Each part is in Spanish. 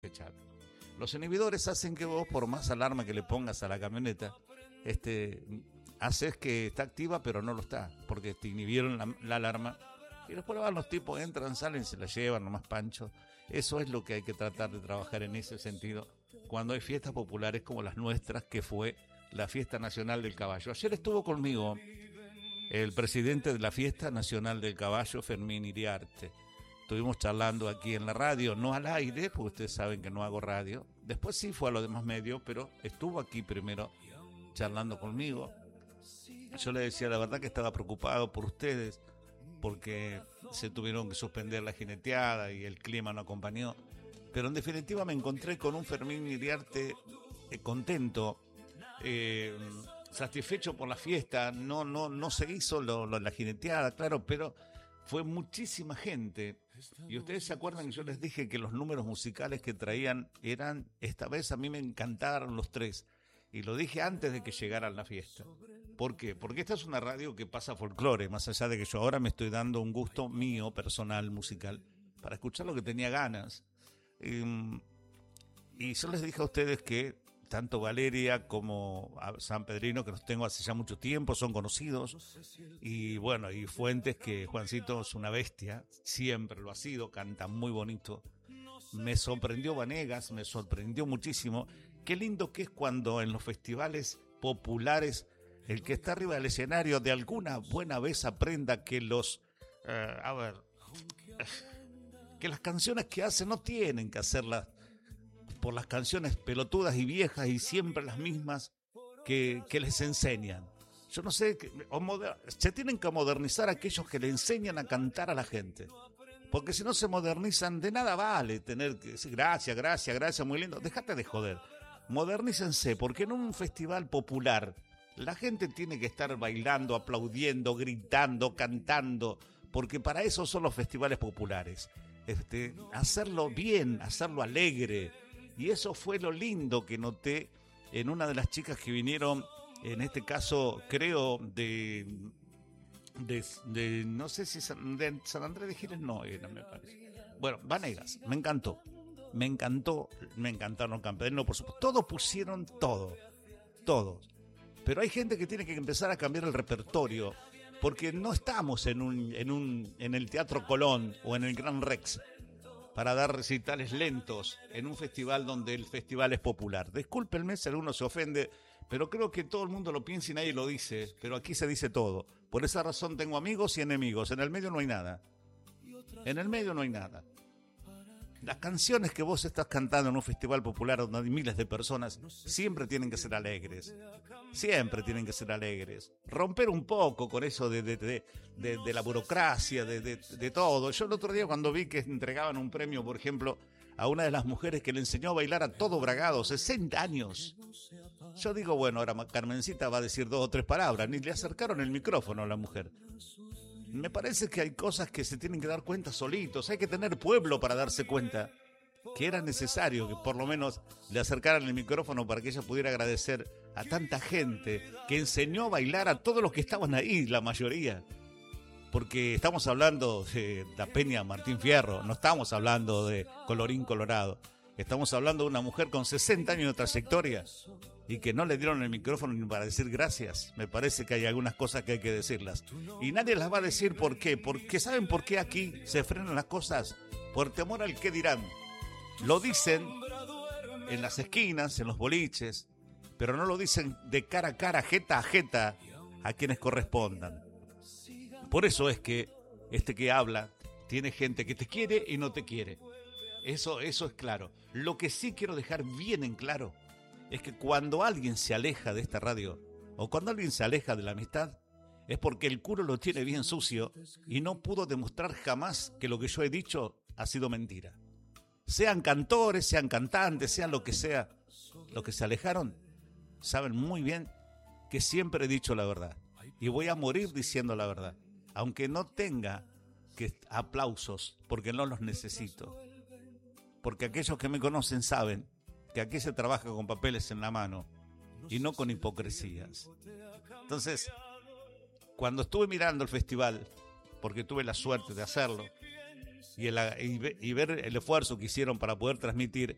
echar. Los inhibidores hacen que vos, por más alarma que le pongas a la camioneta, haces que está activa, pero no lo está, porque te inhibieron la alarma. Y después van los tipos, entran, salen, se la llevan, nomás pancho. Eso es lo que hay que tratar de trabajar en ese sentido cuando hay fiestas populares como las nuestras, que fue la Fiesta Nacional del Caballo. Ayer estuvo conmigo el presidente de la Fiesta Nacional del Caballo, Fermín Iriarte. Estuvimos charlando aquí en la radio, no al aire, porque ustedes saben que no hago radio. Después sí fue a los demás medios, pero estuvo aquí primero charlando conmigo. Yo le decía la verdad que estaba preocupado por ustedes, porque se tuvieron que suspender la jineteada y el clima no acompañó. Pero en definitiva me encontré con un Fermín Iriarte contento, satisfecho por la fiesta. No se hizo la jineteada, claro, pero fue muchísima gente. Y ustedes se acuerdan que yo les dije que los números musicales que traían eran, esta vez a mí me encantaron los tres. Y lo dije antes de que llegaran la fiesta. ¿Por qué? Porque esta es una radio que pasa folclore, más allá de que yo ahora me estoy dando un gusto mío, personal, musical, para escuchar lo que tenía ganas. Y yo les dije a ustedes que tanto Valeria como a San Pedrino, que los tengo hace ya mucho tiempo, son conocidos. Y bueno, y Fuentes, que Juancito es una bestia, siempre lo ha sido, canta muy bonito. Me sorprendió Vanegas, me sorprendió muchísimo. Qué lindo que es cuando en los festivales populares el que está arriba del escenario de alguna buena vez aprenda que que las canciones que hace no tienen que hacerlas por las canciones pelotudas y viejas y siempre las mismas que les enseñan. Yo no sé, se tienen que modernizar aquellos que le enseñan a cantar a la gente. Porque si no se modernizan, de nada vale tener que decir gracias, muy lindo. Déjate de joder. Modernícense, porque en un festival popular la gente tiene que estar bailando, aplaudiendo, gritando, cantando, porque para eso son los festivales populares. Hacerlo bien, hacerlo alegre. Y eso fue lo lindo que noté en una de las chicas que vinieron, en este caso, creo, de no sé si de San Andrés de Giles, no me parece. Bueno, Vanegas, me encantaron Campedrino, por supuesto. Todos pusieron todos. Pero hay gente que tiene que empezar a cambiar el repertorio, porque no estamos en el Teatro Colón o en el Gran Rex para dar recitales lentos en un festival donde el festival es popular. Discúlpenme si alguno se ofende, pero creo que todo el mundo lo piensa y nadie lo dice, pero aquí se dice todo. Por esa razón tengo amigos y enemigos. En el medio no hay nada. Las canciones que vos estás cantando en un festival popular donde hay miles de personas siempre tienen que ser alegres. Romper un poco con eso de la burocracia, de todo. Yo el otro día cuando vi que entregaban un premio, por ejemplo, a una de las mujeres que le enseñó a bailar a todo bragado, 60 años. Yo digo, bueno, ahora Carmencita va a decir 2 o 3 palabras. Ni le acercaron el micrófono a la mujer. Me parece que hay cosas que se tienen que dar cuenta solitos. Hay que tener pueblo para darse cuenta que era necesario que por lo menos le acercaran el micrófono para que ella pudiera agradecer a tanta gente que enseñó a bailar a todos los que estaban ahí, la mayoría. Porque estamos hablando de la Peña Martín Fierro, no estamos hablando de Colorín Colorado. Estamos hablando de una mujer con 60 años de trayectoria y que no le dieron el micrófono ni para decir gracias. Me parece que hay algunas cosas que hay que decirlas. Y nadie las va a decir por qué. Porque ¿saben por qué aquí se frenan las cosas? Por temor al qué dirán. Lo dicen en las esquinas, en los boliches, pero no lo dicen de cara a cara, jeta a jeta, a quienes correspondan. Por eso es que que habla tiene gente que te quiere y no te quiere. Eso es claro. Lo que sí quiero dejar bien en claro es que cuando alguien se aleja de esta radio o cuando alguien se aleja de la amistad es porque el culo lo tiene bien sucio y no pudo demostrar jamás que lo que yo he dicho ha sido mentira. Sean cantores, sean cantantes, sean lo que sea, los que se alejaron saben muy bien que siempre he dicho la verdad y voy a morir diciendo la verdad, aunque no tenga aplausos, porque no los necesito. Porque aquellos que me conocen saben que aquí se trabaja con papeles en la mano y no con hipocresías. Entonces, cuando estuve mirando el festival, porque tuve la suerte de hacerlo, y ver el esfuerzo que hicieron para poder transmitir,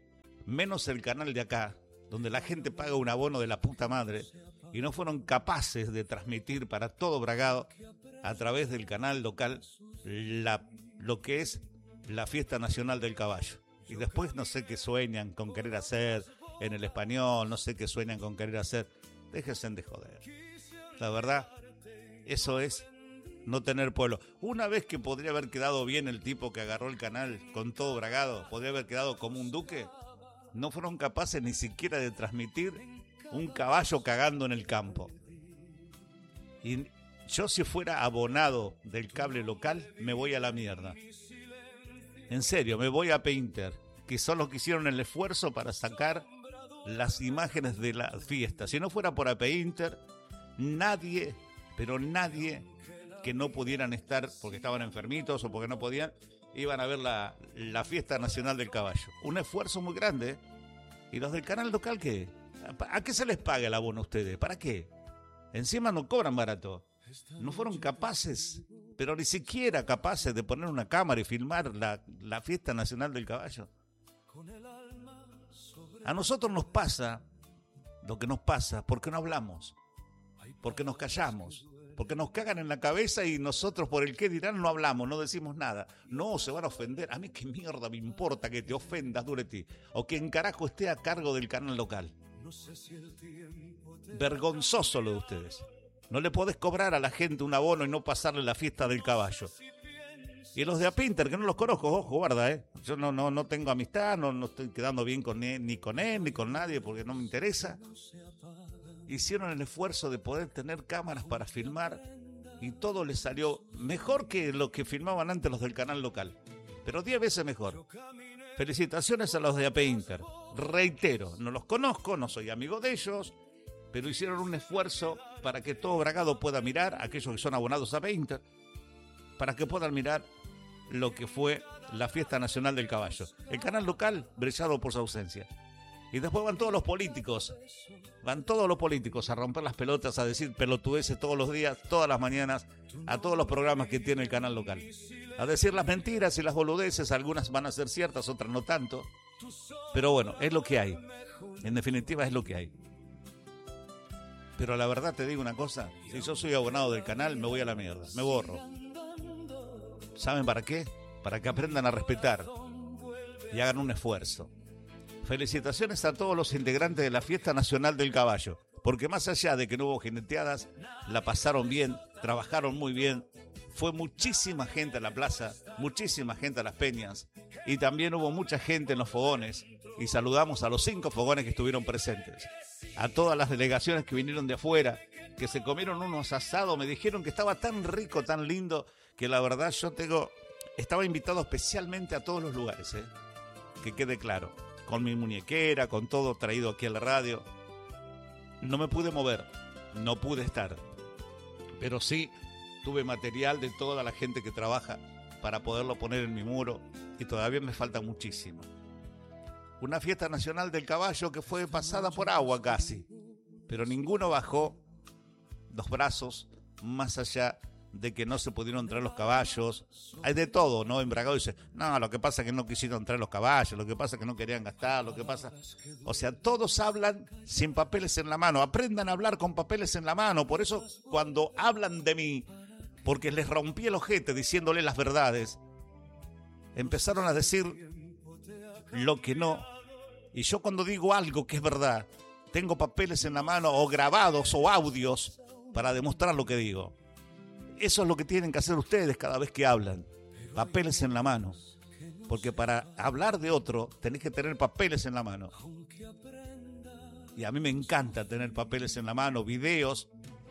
menos el canal de acá, donde la gente paga un abono de la puta madre, y no fueron capaces de transmitir para todo Bragado, a través del canal local, lo que es la fiesta nacional del caballo. Y después no sé qué sueñan con querer hacer en el español, no sé qué sueñan con querer hacer. Déjense de joder. La verdad, eso es no tener pueblo. Una vez que podría haber quedado bien el tipo que agarró el canal con todo Bragado, podría haber quedado como un duque, no fueron capaces ni siquiera de transmitir un caballo cagando en el campo. Y yo, si fuera abonado del cable local, me voy a la mierda. En serio, me voy a Painter, que son los que hicieron el esfuerzo para sacar las imágenes de la fiesta. Si no fuera por Painter, nadie, pero nadie que no pudieran estar porque estaban enfermitos o porque no podían, iban a ver la fiesta nacional del caballo. Un esfuerzo muy grande, ¿eh? ¿Y los del canal local qué? ¿A qué se les paga el abono a ustedes? ¿Para qué? Encima no cobran barato. No fueron capaces, pero ni siquiera capaces de poner una cámara y filmar la fiesta nacional del caballo. A nosotros nos pasa lo que nos pasa porque no hablamos, porque nos callamos, porque nos cagan en la cabeza y nosotros por el qué dirán no hablamos, no decimos nada. No, se van a ofender. A mí qué mierda me importa que te ofendas, Dureti, o quien carajo esté a cargo del canal local. Vergonzoso lo de ustedes. No le podés cobrar a la gente un abono y no pasarle la fiesta del caballo. Y los de Pinter, que no los conozco, ojo, guarda, yo no tengo amistad, no estoy quedando bien con él, ni con nadie, porque no me interesa. Hicieron el esfuerzo de poder tener cámaras para filmar y todo les salió mejor que lo que filmaban antes los del canal local, pero 10 veces mejor. Felicitaciones a los de Painter. Reitero, no los conozco, no soy amigo de ellos, pero hicieron un esfuerzo para que todo Bragado pueda mirar, aquellos que son abonados a Painter, para que puedan mirar lo que fue la fiesta nacional del caballo. El canal local brillado por su ausencia. Y después van todos los políticos a romper las pelotas, a decir pelotudeces todos los días, todas las mañanas, a todos los programas que tiene el canal local. A decir las mentiras y las boludeces, algunas van a ser ciertas, otras no tanto. Pero bueno, es lo que hay. En definitiva es lo que hay. Pero la verdad te digo una cosa, si yo soy abonado del canal, me voy a la mierda, me borro. ¿Saben para qué? Para que aprendan a respetar y hagan un esfuerzo. Felicitaciones a todos los integrantes de la Fiesta Nacional del Caballo, porque más allá de que no hubo jineteadas, la pasaron bien, trabajaron muy bien, fue muchísima gente a la plaza, muchísima gente a las peñas, y también hubo mucha gente en los fogones, y saludamos a los 5 fogones que estuvieron presentes, a todas las delegaciones que vinieron de afuera, que se comieron unos asados, me dijeron que estaba tan rico, tan lindo, que la verdad estaba invitado especialmente a todos los lugares, que quede claro. Con mi muñequera, con todo traído aquí a la radio. No me pude mover, no pude estar, pero sí tuve material de toda la gente que trabaja para poderlo poner en mi muro y todavía me falta muchísimo. Una fiesta nacional del caballo que fue pasada por agua casi, pero ninguno bajó los brazos más allá de que no se pudieron traer los caballos. Hay de todo, ¿no? En Bragado dice, no, lo que pasa es que no quisieron traer los caballos, lo que pasa es que no querían gastar, lo que pasa... O sea, todos hablan sin papeles en la mano. Aprendan a hablar con papeles en la mano. Por eso, cuando hablan de mí, porque les rompí el ojete diciéndole las verdades, empezaron a decir lo que no. Y yo cuando digo algo que es verdad, tengo papeles en la mano o grabados o audios para demostrar lo que digo. Eso es lo que tienen que hacer ustedes cada vez que hablan. Papeles en la mano. Porque para hablar de otro tenés que tener papeles en la mano. Y a mí me encanta tener papeles en la mano, videos,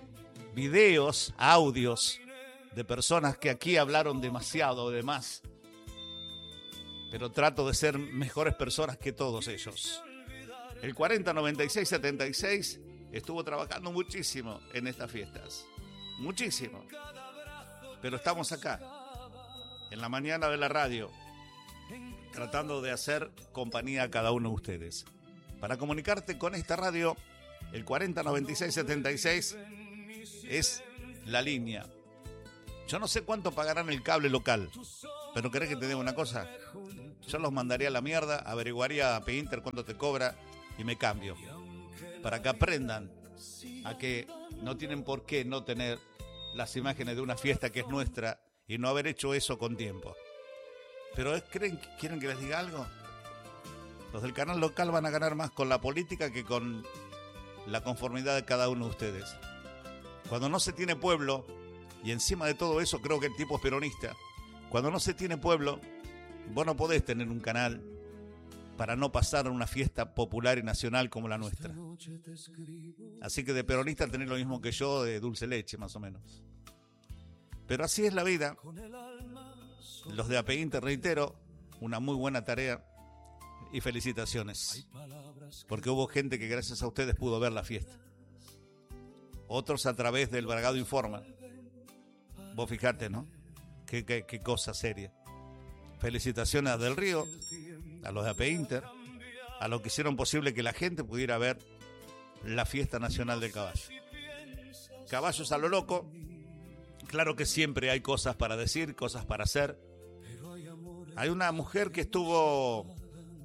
audios de personas que aquí hablaron demasiado, de más. Pero trato de ser mejores personas que todos ellos. El 409676 estuvo trabajando muchísimo en estas fiestas. Muchísimo. Pero estamos acá, en la mañana de la radio, tratando de hacer compañía a cada uno de ustedes. Para comunicarte con esta radio, el 409676 es la línea. Yo no sé cuánto pagarán el cable local, pero ¿querés que te diga una cosa? Yo los mandaría a la mierda, averiguaría a Pinter cuánto te cobra y me cambio. Para que aprendan a que no tienen por qué no tener las imágenes de una fiesta que es nuestra y no haber hecho eso con tiempo. Pero ¿quieren que les diga algo? Los del canal local van a ganar más con la política que con la conformidad de cada uno de ustedes. Cuando no se tiene pueblo, y encima de todo eso creo que el tipo es peronista, cuando no se tiene pueblo, vos no podés tener un canal para no pasar una fiesta popular y nacional como la nuestra. Así que de peronista tenés lo mismo que yo, de dulce leche más o menos. Pero así es la vida. Los de API, te reitero, una muy buena tarea y felicitaciones. Porque hubo gente que gracias a ustedes pudo ver la fiesta. Otros a través del Bragado Informa. Vos fijate, ¿no? Qué cosa seria. Felicitaciones a Del Río, a los de AP Inter, a los que hicieron posible que la gente pudiera ver la fiesta nacional del caballo. Caballos a lo loco. Claro que siempre hay cosas para decir, cosas para hacer. Hay una mujer que estuvo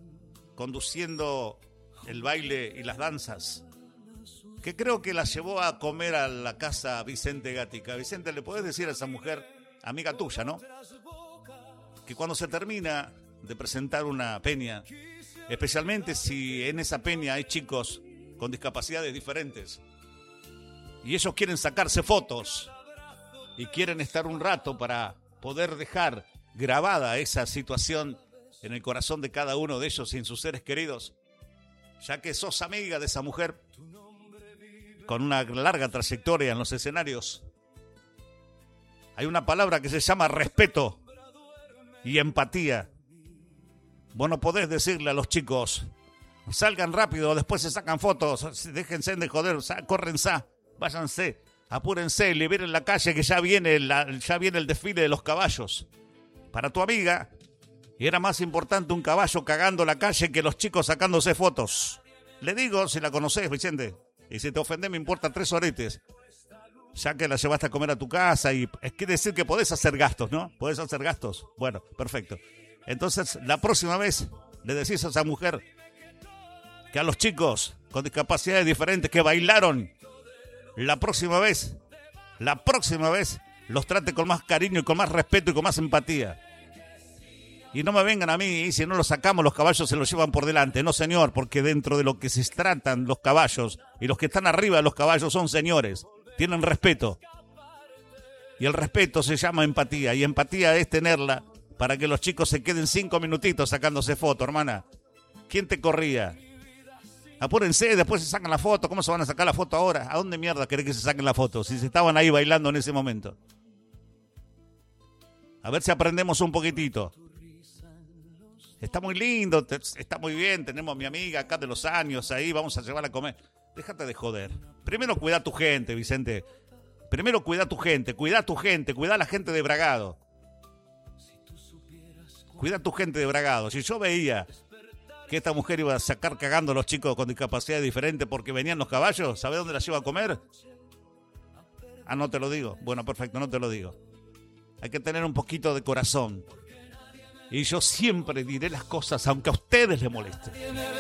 conduciendo el baile y las danzas, que creo que la llevó a comer a la casa Vicente Gatica. Vicente, ¿le podés decir a esa mujer, amiga tuya, ¿no?, que cuando se termina de presentar una peña, especialmente si en esa peña hay chicos con discapacidades diferentes y ellos quieren sacarse fotos y quieren estar un rato para poder dejar grabada esa situación en el corazón de cada uno de ellos y en sus seres queridos, ya que sos amiga de esa mujer con una larga trayectoria en los escenarios, hay una palabra que se llama respeto y empatía. Vos no podés decirle a los chicos, salgan rápido, después se sacan fotos, déjense de joder, córrense, váyanse, apúrense, liberen la calle que ya viene el desfile de los caballos. Para tu amiga, era más importante un caballo cagando la calle que los chicos sacándose fotos. Le digo, si la conocés, Vicente, y si te ofendés me importa 3 oretes, ya que la llevaste a comer a tu casa, y es que decir que podés hacer gastos, ¿no? ¿Podés hacer gastos? Bueno, perfecto. Entonces, la próxima vez le decís a esa mujer que a los chicos con discapacidades diferentes que bailaron, la próxima vez los trate con más cariño y con más respeto y con más empatía. Y no me vengan a mí y si no los sacamos los caballos se los llevan por delante. No, señor, porque dentro de lo que se tratan los caballos y los que están arriba de los caballos son señores. Tienen respeto. Y el respeto se llama empatía. Y empatía es tenerla para que los chicos se queden 5 minutitos sacándose foto, hermana. ¿Quién te corría? Apúrense, después se sacan la foto. ¿Cómo se van a sacar la foto ahora? ¿A dónde mierda querés que se saquen la foto? Si se estaban ahí bailando en ese momento. A ver si aprendemos un poquitito. Está muy lindo, está muy bien. Tenemos a mi amiga acá de los años ahí. Vamos a llevarla a comer. Déjate de joder. Primero cuida a tu gente, Vicente. Primero cuida a tu gente. Cuida a la gente de Bragado. Cuida a tu gente de Bragado. Si yo veía que esta mujer iba a sacar cagando a los chicos con discapacidad diferente porque venían los caballos, ¿sabés dónde la lleva a comer? Ah, no te lo digo. Bueno, perfecto, no te lo digo. Hay que tener un poquito de corazón. Y yo siempre diré las cosas aunque a ustedes les moleste.